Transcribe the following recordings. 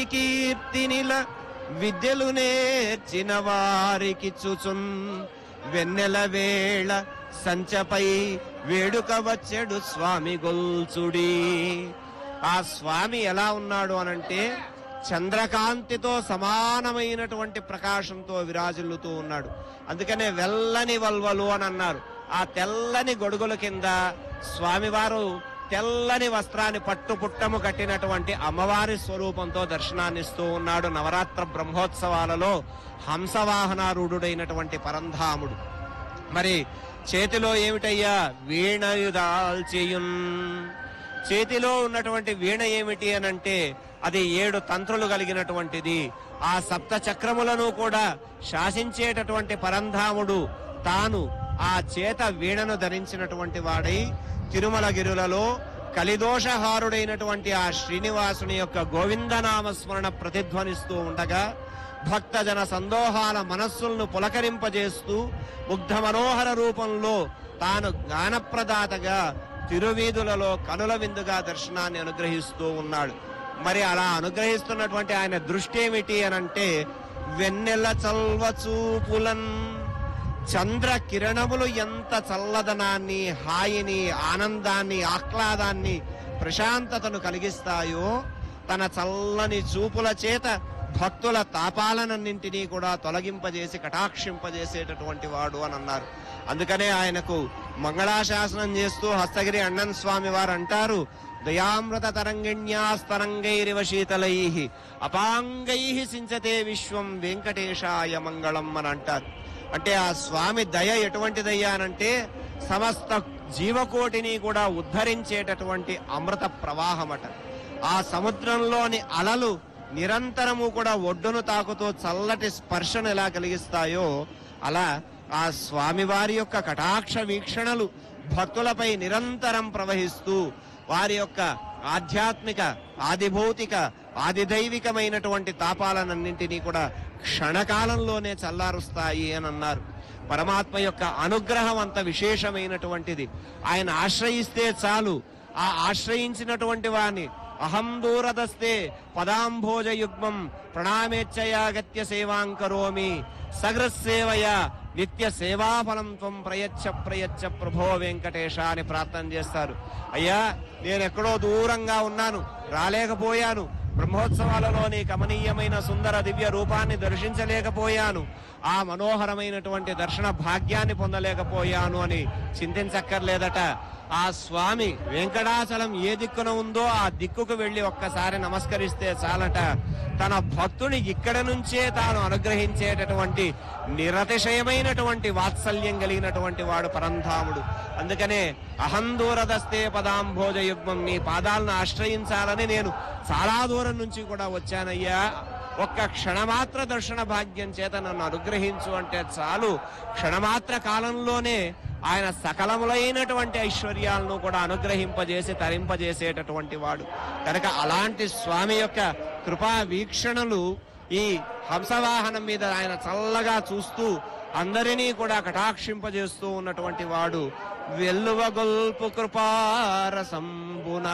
కీర్తినిల విద్యలు నేర్చిన వారికి చుచున్ వెన్నెల వేళ సంచపై వేడుక వచ్చెడు స్వామి గొల్చుడి. ఆ స్వామి ఎలా ఉన్నాడు అనంటే చంద్రకాంతితో సమానమైనటువంటి ప్రకాశంతో విరాజిల్లుతూ ఉన్నాడు. అందుకనే వెల్లని వల్వలు అని అన్నారు. ఆ తెల్లని గొడుగుల కింద స్వామివారు తెల్లని వస్త్రాన్ని పట్టుపుట్టము కట్టినటువంటి అమ్మవారి స్వరూపంతో దర్శనాన్నిస్తూ ఉన్నాడు. నవరాత్ర బ్రహ్మోత్సవాలలో హంసవాహనారూఢుడైనటువంటి పరంధాముడు. మరి చేతిలో ఏమిటయ్యా? వీణయుదాల్చియున్. చేతిలో ఉన్నటువంటి వీణ ఏమిటి అనంటే అది 7 తంత్రులు కలిగినటువంటిది. ఆ సప్త చక్రములను కూడా శాసించేటటువంటి పరంధాముడు తాను ఆ చేత వీణను ధరించినటువంటి వాడై తిరుమలగిరులలో కలిదోషహారుడైనటువంటి ఆ శ్రీనివాసుని యొక్క గోవిందనామస్మరణ ప్రతిధ్వనిస్తూ ఉండగా భక్తజన సందోహాల మనస్సులను పులకరింపజేస్తూ ముగ్ధ మనోహర రూపంలో తాను జ్ఞానప్రదాతగా తిరువీధులలో కనుల విందుగా దర్శనాన్ని అనుగ్రహిస్తూ ఉన్నాడు. మరి అలా అనుగ్రహిస్తున్నటువంటి ఆయన దృష్టి ఏమిటి అనంటే వెన్నెల చల్వ చూపులన్. చంద్ర కిరణములు ఎంత చల్లదనాన్ని, హాయిని, ఆనందాన్ని, ఆహ్లాదాన్ని, ప్రశాంతతను కలిగిస్తాయో తన చల్లని చూపుల చేత భక్తుల తాపాలనన్నింటినీ కూడా తొలగింపజేసి కటాక్షింపజేసేటటువంటి వాడు అని అన్నారు. అందుకనే ఆయనకు మంగళాశాసనం చేస్తూ హస్తగిరి అಣ್ಣన్ స్వామి వారు అంటారు, దయామృత తరంగిణ్యాస్తరంగైరివ శీతలై అపాంగై సించతే విశ్వం వెంకటేశాయ మంగళం అని అంటారు. అంటే ఆ స్వామి దయ ఎటువంటిదయ్యా అనంటే సమస్త జీవకోటిని కూడా ఉద్ధరించేటటువంటి అమృత ప్రవాహమట. ఆ సముద్రంలోని అలలు నిరంతరము కూడా ఒడ్డును తాకుతూ చల్లటి స్పర్శను ఎలా కలిగిస్తాయో అలా ఆ స్వామివారి యొక్క కటాక్ష వీక్షణలు భక్తులపై నిరంతరం ప్రవహిస్తూ వారి యొక్క ఆధ్యాత్మిక, ఆదిభౌతిక, ఆదిదైవికమైనటువంటి తాపాలన్నింటినీ కూడా క్షణకాలంలోనే చల్లారుస్తాయి అని అన్నారు. పరమాత్మ యొక్క అనుగ్రహం అంత విశేషమైనటువంటిది. ఆయన ఆశ్రయిస్తే చాలు, ఆ ఆశ్రయించినటువంటి వారిని అహం దూరదస్తే పదాంభోజయుగ్మం ప్రణామేచ్చయాగత్య సేవాంకరోమి సగృసేవయ నిత్య సేవాఫలం త్వం ప్రయచ్చ ప్రయచ్చ ప్రభో వెంకటేశ అని ప్రార్థన చేస్తారు. అయ్యా, నేనెక్కడో దూరంగా ఉన్నాను, రాలేకపోయాను, బ్రహ్మోత్సవాలలోని కమనీయమైన సుందర దివ్య రూపాన్ని దర్శించలేకపోయాను, ఆ మనోహరమైనటువంటి దర్శన భాగ్యాన్ని పొందలేకపోయాను అని చింతించక్కర్లేదట. ఆ స్వామి వెంకటాచలం ఏ దిక్కున ఉందో ఆ దిక్కుకు వెళ్లి ఒక్కసారి నమస్కరిస్తే చాలట. తన భక్తుని ఇక్కడ నుంచే తాను అనుగ్రహించేటటువంటి నిరతిశయమైనటువంటి వాత్సల్యం కలిగినటువంటి వాడు పరంధాముడు. అందుకనే అహం దూరదస్తే పదాంభోజయుగ్మం, నీ పాదాలను ఆశ్రయించాలని నేను చాలా దూరం నుంచి కూడా వచ్చానయ్యా, ఒక్క క్షణమాత్ర దర్శన భాగ్యం చేత నన్ను అనుగ్రహించు అంటే చాలు. క్షణమాత్ర కాలంలోనే ఆయన సకలములైనటువంటి ఐశ్వర్యాలను కూడా అనుగ్రహింపజేసి తరింపజేసేటటువంటి వాడు కనుక అలాంటి స్వామి యొక్క కృపా వీక్షణలు ఈ హంసవాహనం మీద ఆయన చల్లగా చూస్తూ అందరినీ కూడా కటాక్షింపజేస్తూ ఉన్నటువంటి వాడు. వెల్లువగొల్పు కృపారసంబున,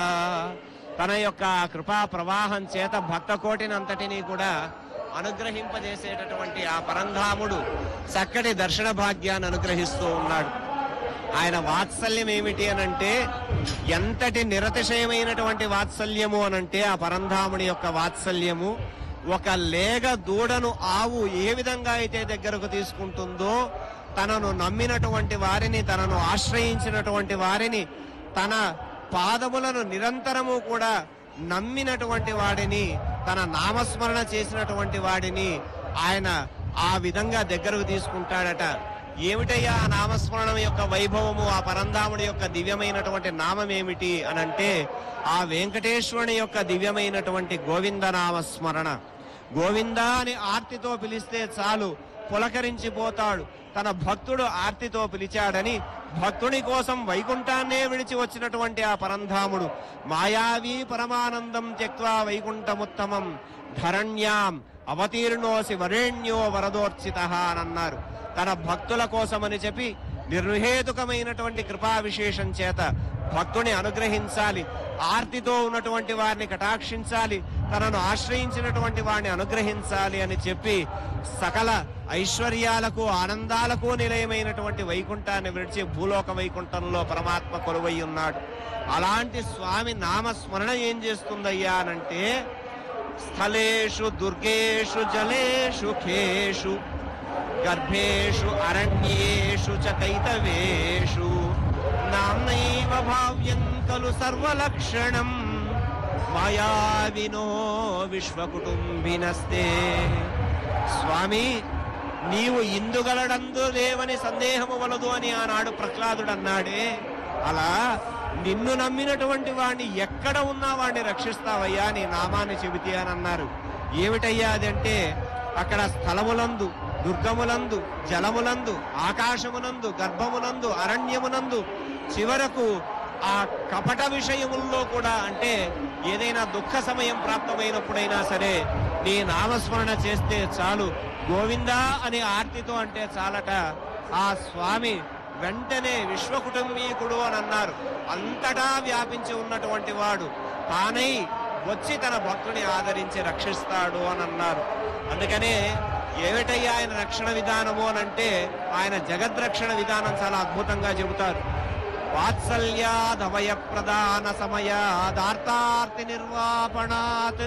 తన యొక్క కృపా ప్రవాహం చేత భక్త కోటినంతటినీ కూడా అనుగ్రహింపజేసేటటువంటి ఆ పరంధాముడు చక్కటి దర్శన భాగ్యాన్ని అనుగ్రహిస్తూ ఉన్నాడు. ఆయన వాత్సల్యం ఏమిటి అనంటే ఎంతటి నిరతిశయమైనటువంటి వాత్సల్యము అనంటే ఆ పరంధాముడి యొక్క వాత్సల్యము ఒక లేగ దూడను ఆవు ఏ విధంగా అయితే దగ్గరకు తీసుకుంటుందో, తనను నమ్మినటువంటి వారిని, తనను ఆశ్రయించినటువంటి వారిని, తన పాదములను నిరంతరము కూడా నమ్మినటువంటి వాడిని, తన నామస్మరణ చేసినటువంటి వాడిని ఆయన ఆ విధంగా దగ్గరకు తీసుకుంటాడట. ఏమిటయ్యా ఆ నామస్మరణం యొక్క వైభవము, ఆ పరంధాముడి యొక్క దివ్యమైనటువంటి నామం ఏమిటి అనంటే ఆ వెంకటేశ్వరుని యొక్క దివ్యమైనటువంటి గోవింద నామస్మరణ. గోవింద అని ఆర్తితో పిలిస్తే చాలు, పులకరించిపోతాడు. తన భక్తుడు ఆర్తితో పిలిచాడని భక్తుని కోసం వైకుంఠాన్నే విడిచి వచ్చినటువంటి ఆ పరంధాముడు మాయావీ పరమానందం త్యక్వా వైకుంఠముత్తమం ధరణ్యాం అవతీర్ణోసి వరేణ్యో వరదోర్చిత అని అన్నారు. తన భక్తుల కోసమని చెప్పి నిర్హేతుకమైనటువంటి కృపా విశేషం చేత భక్తుని అనుగ్రహించాలి, ఆర్తితో ఉన్నటువంటి వారిని కటాక్షించాలి, తనను ఆశ్రయించినటువంటి వారిని అనుగ్రహించాలి అని చెప్పి సకల ఐశ్వర్యాలకు ఆనందాలకు నిలయమైనటువంటి వైకుంఠాన్ని విడిచి భూలోక వైకుంఠంలో పరమాత్మ కొలువై ఉన్నాడు. అలాంటి స్వామి నామస్మరణ ఏం చేస్తుందయ్యా అనంటే, స్థలేషు దుర్గేషు జలేషు ఖేషు గర్భేషు అరణ్యేషు చ కైతవేషు నామ్నైవ భావ్యం ఖలు సర్వలక్షణం మాయావినో విశ్వకుటుంబినస్తే. స్వామి, నీవు ఇందుగలడందు లేవని సందేహము వలదు అని ఆనాడు ప్రహ్లాదుడు అన్నాడే, అలా నిన్ను నమ్మినటువంటి వాడిని ఎక్కడ ఉన్నా వాడిని రక్షిస్తావయ్యా నీ నామాన్ని చెబితే అని అన్నారు. ఏమిటయ్యా అదంటే, అక్కడ స్థలములందు, దుర్గములందు, జలములందు, ఆకాశమునందు, గర్భమునందు, అరణ్యమునందు, చివరకు ఆ కపట విషయముల్లో కూడా, అంటే ఏదైనా దుఃఖ సమయం ప్రాప్తమైనప్పుడైనా సరే నీ నామస్మరణ చేస్తే చాలు, గోవిందా అని ఆర్తితో అంటే చాలట, ఆ స్వామి వెంటనే విశ్వకుటుంబీకుడు అని అన్నారు. అంతటా వ్యాపించి ఉన్నటువంటి వాడు తానై వచ్చి తన భక్తుని ఆదరించి రక్షిస్తాడు అని అన్నారు. అందుకనే ఏమిటయ్యా ఆయన రక్షణ విధానము అనంటే, ఆయన జగద్రక్షణ విధానం చాలా అద్భుతంగా చెబుతారు. వాత్సల్యాదవయ ప్రదాన సమయాదార్తార్తి నిర్వాపణాత్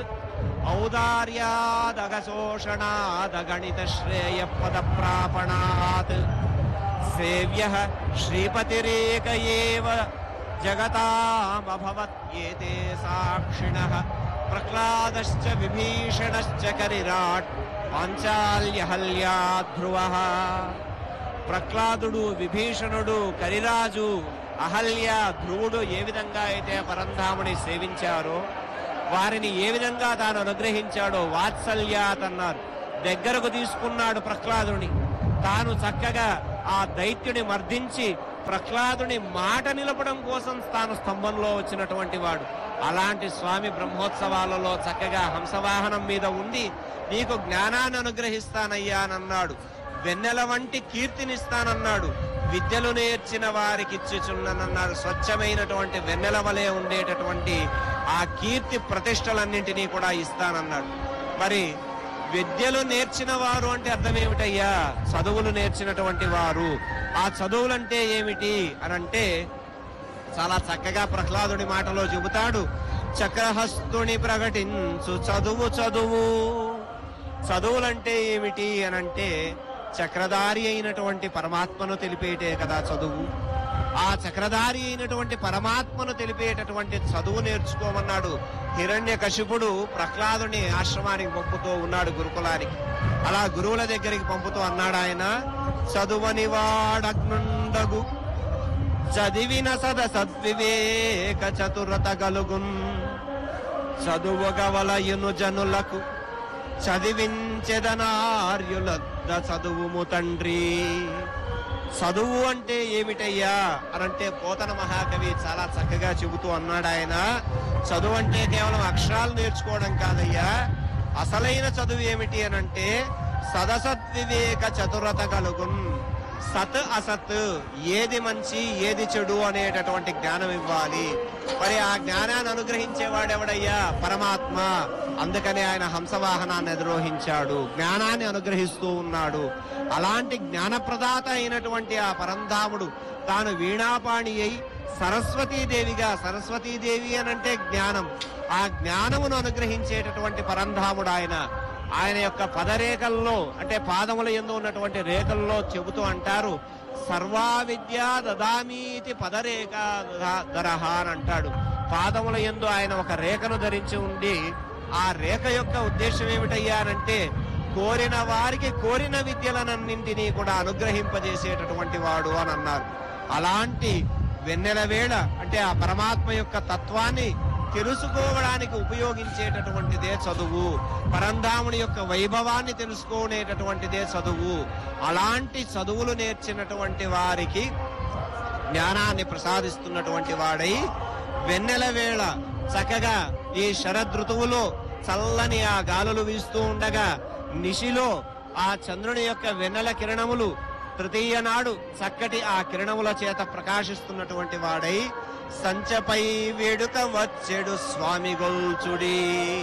ఔదార్యాదగశోషణాదగణిత శ్రేయ పద ప్రాపణాత్ సేవ్యః శ్రీపతిరేక ఏవ జగతామభవత్ ఏతే సాక్షిణః ప్రహ్లాదశ్చ విభీషణశ్చ కరిరాట్ పాంచాల్యహల్యా ధ్రువః. ప్రహ్లాదుడు, విభీషణుడు, కరిరాజు, అహల్య, ధ్రువుడు ఏ విధంగా అయితే పరంధాముని సేవించారో, వారిని ఏ విధంగా తాను అనుగ్రహించాడో వాత్సల్యాత్ అన్నారు. దగ్గరకు తీసుకున్నాడు ప్రహ్లాదుని. తాను చక్కగా ఆ దైత్యుని మర్దించి ప్రహ్లాదుని మాట నిలపడం కోసం తాను స్తంభంలో వచ్చినటువంటి వాడు. అలాంటి స్వామి బ్రహ్మోత్సవాలలో చక్కగా హంసవాహనం మీద ఉండి నీకు జ్ఞానాన్ని అనుగ్రహిస్తానయ్యా అన్నాడు. వెన్నెల వంటి కీర్తినిస్తానన్నాడు. విద్యలు నేర్చిన వారికి ఇచ్చుచున్నానన్నాడు. స్వచ్ఛమైనటువంటి వెన్నెల వలె ఉండేటటువంటి ఆ కీర్తి ప్రతిష్టలన్నింటినీ కూడా ఇస్తానన్నాడు. మరి విద్యలు నేర్చిన వారు అంటే అర్థం ఏమిటయ్యా? చదువులు నేర్చినటువంటి వారు. ఆ చదువులంటే ఏమిటి అనంటే చాలా చక్కగా ప్రహ్లాదుడి మాటలో చెబుతాడు. చక్రహస్తుని ప్రకటించు చదువు చదువు. చదువులంటే ఏమిటి అనంటే చక్రధారి అయినటువంటి పరమాత్మను తెలిపేటే కదా చదువు. ఆ చక్రధారి అయినటువంటి పరమాత్మను తెలిపేటటువంటి చదువు నేర్చుకోమన్నాడు. హిరణ్యకశిపుడు ప్రహ్లాదుని ఆశ్రమానికి పంపుతూ ఉన్నాడు, గురుకులానికి. అలా గురువుల దగ్గరికి పంపుతూ అన్నాడు ఆయన, చదువని వాడగ్నుండగు చదివిన సద్వివేక చతురత గలుగున్ చదువుగవలయును జనులకు చదివించెదనార్యులద్ద చదువుము తండ్రి. చదువు అంటే ఏమిటయ్యా అనంటే పోతన మహాకవి చాలా చక్కగా చెబుతూ అన్నాడు ఆయన, చదువు అంటే కేవలం అక్షరాలు నేర్చుకోవడం కాదయ్యా, అసలైన చదువు ఏమిటి అనంటే సదసద్వివేక చతురత కలుగున్. సత్ అసత్, ఏది మంచి ఏది చెడు అనేటటువంటి జ్ఞానం ఇవ్వాలి. మరి ఆ జ్ఞానాన్ని అనుగ్రహించేవాడెవడయ్యా? పరమాత్మ. అందుకనే ఆయన హంసవాహనాన్ని అధిరోహించాడు, జ్ఞానాన్ని అనుగ్రహిస్తూ ఉన్నాడు. అలాంటి జ్ఞానప్రదాత అయినటువంటి ఆ పరంధాముడు తాను వీణాపాణి అయి సరస్వతీదేవిగా, సరస్వతీదేవి అనంటే జ్ఞానం, ఆ జ్ఞానమును అనుగ్రహించేటటువంటి పరంధాముడు ఆయన. ఆయన యొక్క పదరేఖల్లో అంటే పాదముల యందు ఉన్నటువంటి రేఖల్లో చెబుతూ అంటారు, సర్వా విద్యా దదామీతి పదరేఖ ధరహ అని అంటాడు. పాదముల యందు ఆయన ఒక రేఖను ధరించి ఉండి, ఆ రేఖ యొక్క ఉద్దేశం ఏమిటయ్యా అనంటే కోరిన వారికి కోరిన విద్యలనన్నింటినీ కూడా అనుగ్రహింపజేసేటటువంటి వాడు అని అన్నారు. అలాంటి వెన్నెల వేళ అంటే ఆ పరమాత్మ యొక్క తత్వాన్ని తెలుసుకోవడానికి ఉపయోగించేటటువంటిదే చదువు. పరంధాముని యొక్క వైభవాన్ని తెలుసుకునేటటువంటిదే చదువు. అలాంటి చదువులు నేర్చినటువంటి వారికి జ్ఞానాన్ని ప్రసాదిస్తున్నటువంటి వాడై వెన్నెల వేళ చక్కగా ఈ శరదృతువులో చల్లని ఆ గాలులు వీస్తూ ఉండగా నిశిలో ఆ చంద్రుని యొక్క వెన్నెల కిరణములు తృతీయ నాడు చక్కటి ఆ కిరణముల చేత ప్రకాశిస్తున్నటువంటి వాడై సంచపై వేడుక వచ్చెడు స్వామి గొల్చుడి.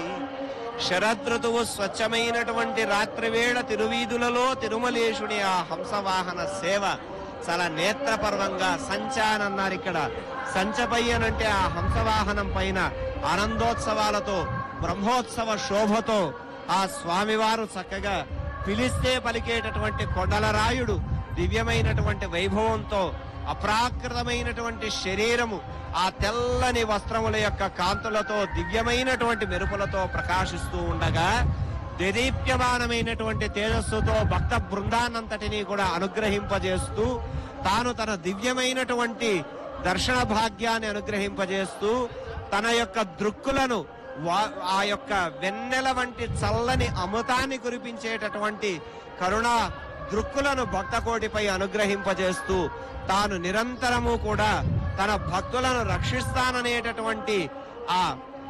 శరదృతువు స్వచ్ఛమైనటువంటి రాత్రివేళ తిరువీధులలో తిరుమలేశుని ఆ హంసవాహన సేవ చాలా నేత్రపర్వంగా సంచానన్నారు. ఇక్కడ సంచపై అనంటే ఆ హంసవాహనం పైన ఆనందోత్సవాలతో బ్రహ్మోత్సవ శోభతో ఆ స్వామివారు చక్కగా పిలిస్తే పలికేటటువంటి కొండలరాయుడు దివ్యమైనటువంటి వైభవంతో అప్రాకృతమైనటువంటి శరీరము ఆ తెల్లని వస్త్రముల యొక్క కాంతులతో దివ్యమైనటువంటి మెరుపులతో ప్రకాశిస్తూ ఉండగా దేదీప్యమానమైనటువంటి తేజస్సుతో భక్త బృందాన్నంతటినీ కూడా అనుగ్రహింపజేస్తూ తాను తన దివ్యమైనటువంటి దర్శన భాగ్యాన్ని అనుగ్రహింపజేస్తూ తన యొక్క దృక్కులను ఆ యొక్క వెన్నెల వంటి చల్లని అమృతాన్ని కురిపించేటటువంటి కరుణా దృక్కులను భక్తకోటిపై అనుగ్రహింపజేస్తూ తాను నిరంతరము కూడా తన భక్తులను రక్షిస్తాననేటటువంటి ఆ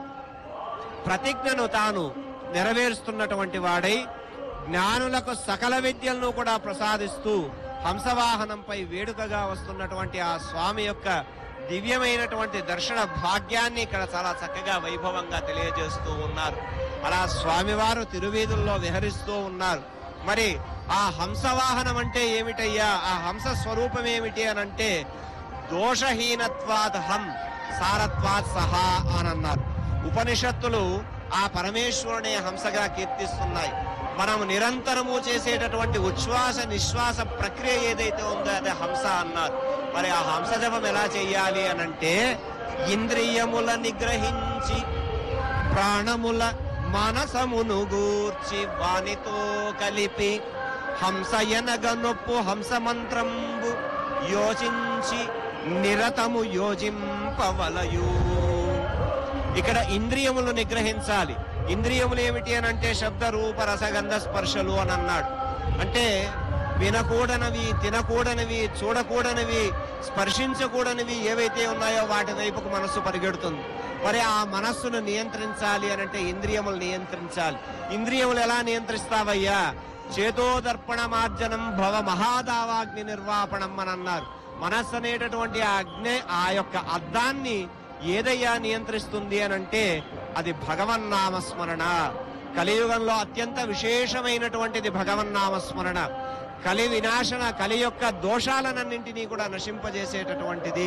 ప్రతిజ్ఞను తాను నెరవేరుస్తున్నటువంటి వాడై జ్ఞానులకు సకల విద్యలను కూడా ప్రసాదిస్తూ హంసవాహనంపై వేడుకగా వస్తున్నటువంటి ఆ స్వామి యొక్క దివ్యమైనటువంటి దర్శన భాగ్యాన్ని ఇక్కడ చాలా చక్కగా వైభవంగా తెలియజేస్తూ ఉన్నారు. అలా స్వామివారు తిరువీధుల్లో విహరిస్తూ ఉన్నారు. మరి ఆ హంసవాహనం అంటే ఏమిటయ్యా, ఆ హంస స్వరూపం ఏమిటి అనంటే దోషహీనత్వాద్ హం సారత్వాత్ సహా అని అన్నారు. ఉపనిషత్తులు ఆ పరమేశ్వరునే హంసగా కీర్తిస్తున్నాయి. మనం నిరంతరము చేసేటటువంటి ఉచ్ఛ్వాస నిశ్వాస ప్రక్రియ ఏదైతే ఉందో అదే హంస అన్నారు. మరి ఆ హంస జపం ఎలా చెయ్యాలి అనంటే ఇంద్రియముల నిగ్రహించి ప్రాణముల మనసమును గూర్చి వానితో కలిపి హంసయనగ నొప్పు హంస మంత్రంబు యోచించి నిరతము యోజింపవలయు. ఇక్కడ ఇంద్రియములు నిగ్రహించాలి. ఇంద్రియములు ఏమిటి అని అంటే శబ్ద రూప రసగంధ స్పర్శలు అని అన్నాడు. అంటే వినకూడనివి, తినకూడనివి, చూడకూడనివి, స్పర్శించకూడనివి ఏవైతే ఉన్నాయో వాటి వైపుకు మనస్సు పరిగెడుతుంది. మరి ఆ మనస్సును నియంత్రించాలి అనంటే ఇంద్రియములు నియంత్రించాలి. ఇంద్రియములు ఎలా నియంత్రిస్తావయ్యా? చేతోదర్పణ మార్జనం భవ మహాదావాగ్ని నిర్వాపణం అని అన్నారు. మనస్సు అనేటటువంటి ఆ అగ్ని, ఆ యొక్క అద్దాన్ని ఏదయ్యా నియంత్రిస్తుంది అనంటే అది భగవన్నామస్మరణ. కలియుగంలో అత్యంత విశేషమైనటువంటిది భగవన్నామస్మరణ. కలి వినాశన, కలి యొక్క దోషాలనన్నింటినీ కూడా నశింపజేసేటటువంటిది.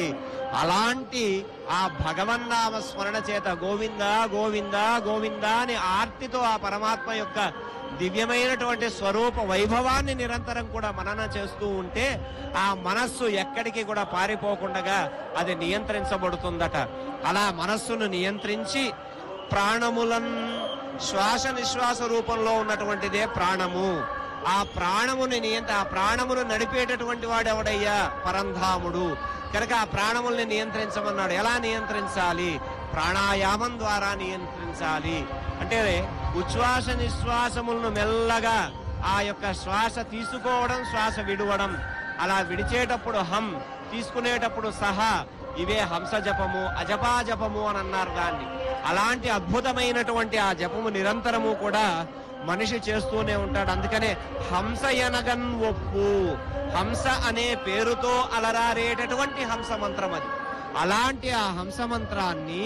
అలాంటి ఆ భగవన్నామ స్మరణ చేత గోవింద గోవింద గోవింద అని ఆర్తితో ఆ పరమాత్మ యొక్క దివ్యమైనటువంటి స్వరూప వైభవాన్ని నిరంతరం కూడా మనన చేస్తూ ఉంటే ఆ మనస్సు ఎక్కడికి కూడా పారిపోకుండా అది నియంత్రించబడుతుందట. అలా మనస్సును నియంత్రించి ప్రాణములన్, శ్వాస నిశ్వాస రూపంలో ఉన్నటువంటిదే ప్రాణము. ఆ ప్రాణముని ఆ ప్రాణమును నడిపేటటువంటి వాడు ఎవడయ్యా? పరంధాముడు. కనుక ఆ ప్రాణముల్ని నియంత్రించమన్నాడు. ఎలా నియంత్రించాలి? ప్రాణాయామం ద్వారా నియంత్రించాలి. అంటే ఉచ్ఛ్వాస నిశ్వాసములను మెల్లగా ఆ యొక్క శ్వాస తీసుకోవడం, శ్వాస విడవడం, అలా విడిచేటప్పుడు హం, తీసుకునేటప్పుడు సహా, ఇవే హంస జపము, అజపా జపము అని అన్నారు దాన్ని. అలాంటి అద్భుతమైనటువంటి ఆ జపము నిరంతరము కూడా మనిషి చేస్తూనే ఉంటాడు. అందుకనే హంస ఎనగన్ ఒప్పు, హంస అనే పేరుతో అలరారేటటువంటి హంస మంత్రం అది. అలాంటి ఆ హంస మంత్రాన్ని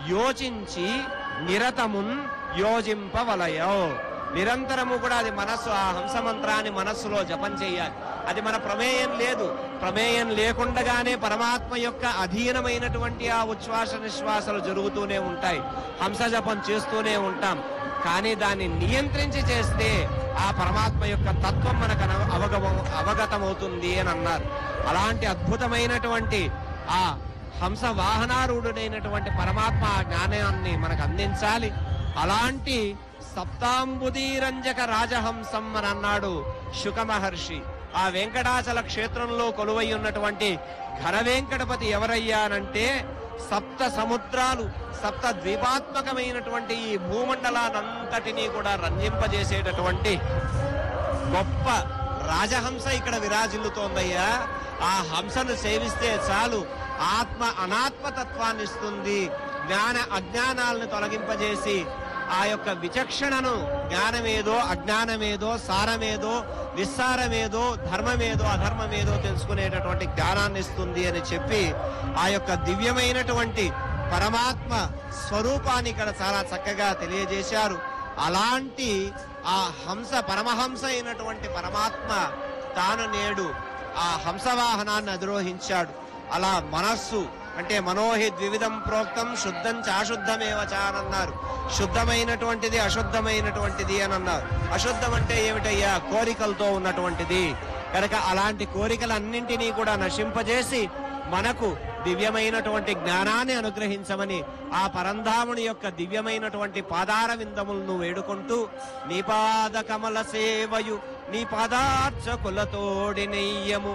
యోచించి నిరతమున్ యోజింపవలయో. నిరంతరము కూడా అది మనస్సు, ఆ హంస మంత్రాన్ని మనస్సులో జపం చెయ్యాలి. అది మన ప్రమేయం లేదు. ప్రమేయం లేకుండగానే పరమాత్మ యొక్క అధీనమైనటువంటి ఆ ఉచ్ఛ్వాస నిశ్వాసాలు జరుగుతూనే ఉంటాయి. హంస జపం చేస్తూనే ఉంటాం. కానీ దాన్ని నియంత్రించి చేస్తే ఆ పరమాత్మ యొక్క తత్వం మనకు అవగతమవుతుంది అని అన్నారు. అలాంటి అద్భుతమైనటువంటి ఆ హంస వాహనారూఢుడైనటువంటి పరమాత్మ ఆ జ్ఞానాన్ని మనకు అందించాలి. అలాంటి సప్తాంబుదీరంజక రాజహంసం అని అన్నాడు శుక మహర్షి. ఆ వెంకటాచల క్షేత్రంలో కొలువై ఉన్నటువంటి ఘన వెంకటపతి ఎవరయ్యా అనంటే సప్త సముద్రాలు, సప్త ద్వీపాత్మకమైనటువంటి ఈ భూమండలానంతటినీ కూడా రంజింపజేసేటటువంటి గొప్ప రాజహంస ఇక్కడ విరాజిల్లుతోందయ్యా. ఆ హంసను సేవిస్తే చాలు ఆత్మ అనాత్మతత్వాన్ని ఇస్తుంది. జ్ఞాన అజ్ఞానాలను తొలగింపజేసి ఆ యొక్క విచక్షణను జ్ఞానమేదో అజ్ఞానమేదో సారమేదో నిస్సారమేదో ధర్మమేదో అధర్మమేదో తెలుసుకునేటటువంటి జ్ఞానాన్ని ఇస్తుంది అని చెప్పి ఆ యొక్క దివ్యమైనటువంటి పరమాత్మ స్వరూపాన్ని ఇక్కడ చాలా చక్కగా తెలియజేశారు. అలాంటి ఆ హంస పరమహంస అయినటువంటి పరమాత్మ తాను నేడు ఆ హంసవాహనాన్ని అధిరోహించాడు. అలా మనస్సు అంటే మనోహి ద్వివిధం ప్రోక్తం శుద్ధం చాశుద్ధమేవ చానన్నారు. శుద్ధమైనటువంటిది అశుద్ధమైనటువంటిది అని అన్నారు. అశుద్ధం అంటే ఏమిటయ్యా? కోరికలతో ఉన్నటువంటిది కనుక అలాంటి కోరికలన్నింటినీ కూడా నశింపజేసి మనకు దివ్యమైనటువంటి జ్ఞానాన్ని అనుగ్రహించమని ఆ పరంధాముని యొక్క దివ్యమైనటువంటి పాదార విందములను వేడుకుంటూ నీ పాద కమల సేవయు నీ పదార్చకులతోడి నెయ్యము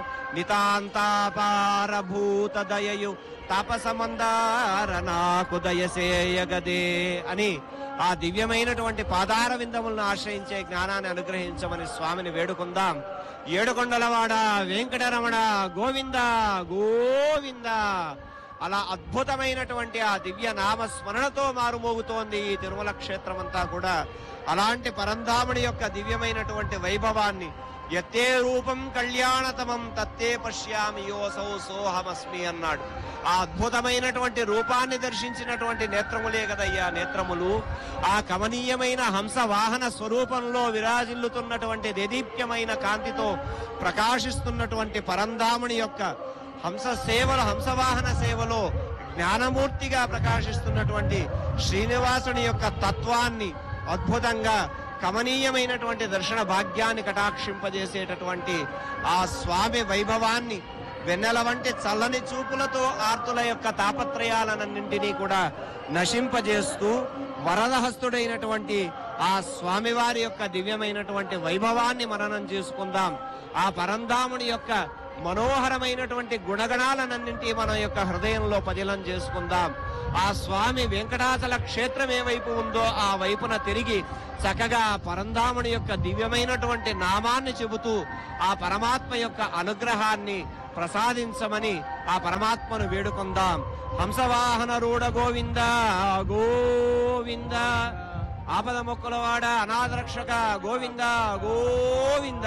నితాంతాపారభూత దయయు తాపసమందార నాకు దయసేయగదే అని ఆ దివ్యమైనటువంటి పాదార విందములను ఆశ్రయించే జ్ఞానాన్ని అనుగ్రహించమని స్వామిని వేడుకుందాం. ఏడుకొండలవాడ వెంకటరమణ గోవింద గోవింద. అలా అద్భుతమైనటువంటి ఆ దివ్య నామ స్మరణతో మారుమోగుతోంది ఈ తిరుమల క్షేత్రం అంతా కూడా. అలాంటి పరంధాముడి యొక్క దివ్యమైనటువంటి వైభవాన్ని యత్తే రూపం కళ్యాణతమం తత్తే పశ్యామి యోసౌ సోహమస్మి అన్నాడు. ఆ అద్భుతమైనటువంటి రూపాన్ని దర్శించినటువంటి నేత్రములే కదయ్యా నేత్రములు. ఆ కమనీయమైన హంస వాహన స్వరూపంలో విరాజిల్లుతున్నటువంటి దేదీప్యమైన కాంతితో ప్రకాశిస్తున్నటువంటి పరంధాముని యొక్క హంస సేవలు హంసవాహన సేవలో జ్ఞానమూర్తిగా ప్రకాశిస్తున్నటువంటి శ్రీనివాసుని యొక్క తత్వాన్ని అద్భుతంగా కమనీయమైనటువంటి దర్శన భాగ్యాన్ని కటాక్షింపజేసేటటువంటి ఆ స్వామి వైభవాన్ని వెన్నెల వంటి చల్లని చూపులతో ఆర్తుల యొక్క తాపత్రయాలన్నింటినీ కూడా నశింపజేస్తూ వరదహస్తుడైనటువంటి ఆ స్వామివారి యొక్క దివ్యమైనటువంటి వైభవాన్ని మననం చేసుకుందాం. ఆ పరంధాముని యొక్క మనోహరమైనటువంటి గుణగణాలన్నింటి మన యొక్క హృదయంలో పదిలం చేసుకుందాం. ఆ స్వామి వెంకటాచల క్షేత్రం ఏ వైపు ఉందో ఆ వైపున తిరిగి చక్కగా పరంధాముని యొక్క దివ్యమైనటువంటి నామాన్ని చెబుతూ ఆ పరమాత్మ యొక్క అనుగ్రహాన్ని ప్రసాదించమని ఆ పరమాత్మను వేడుకుందాం. హంసవాహన రూఢ గోవింద గోవింద. ఆపద మొక్కులవాడ అనాథరక్షక గోవింద గోవింద.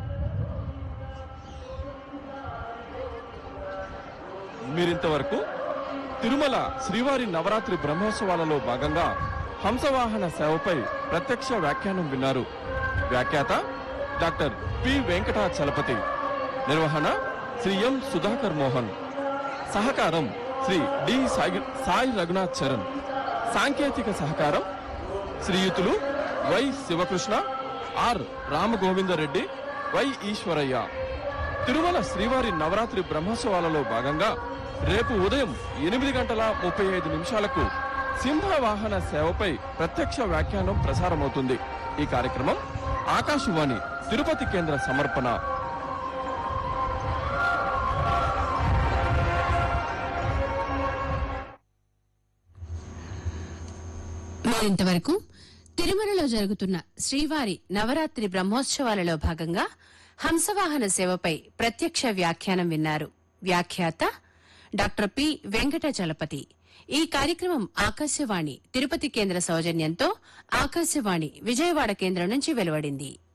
మీరింతవరకు తిరుమల శ్రీవారి నవరాత్రి బ్రహ్మోత్సవాలలో భాగంగా హంసవాహన సేవపై ప్రత్యక్ష వ్యాఖ్యానం విన్నారు. వ్యాఖ్యాత డాక్టర్ పి వెంకటాచలపతి. నిర్వహణ శ్రీ ఎం సుధాకర్ మోహన్. సహకారం శ్రీ డి సాయి రఘునాథ్ చరణ్. సాంకేతిక సహకారం శ్రీయుతులు why Sivakrishna, are Rama Govinda Reddy, why Eshwaraiah. Tirumala శ్రీవారి నవరాత్రి బ్రహ్మోత్సవాలలో భాగంగా రేపు ఉదయం 8:35 సింహవాహన సేవపై ప్రత్యక్ష వ్యాఖ్యానం ప్రసారమవుతుంది. ఈ కార్యక్రమం ఆకాశవాణి తిరుపతి కేంద్ర సమర్పణ. ఇంతవరకు తిరుమలలో జరుగుతున్న శ్రీవారి నవరాత్రి బ్రహ్మోత్సవాలలో భాగంగా హంసవాహన సేవపై ప్రత్యక్ష వ్యాఖ్యానం విన్నారు. వ్యాఖ్యాత డాక్టర్ పి వెంకటాచలపతి. ఈ కార్యక్రమం ఆకాశవాణి తిరుపతి కేంద్ర సౌజన్యంతో ఆకాశవాణి విజయవాడ కేంద్రం నుంచి వెలువడింది.